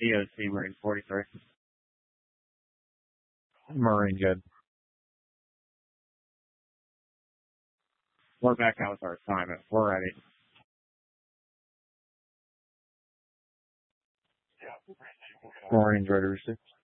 EOC Marine 43. Marine good. We're back out with our assignment. We're ready. Marines ready to receive.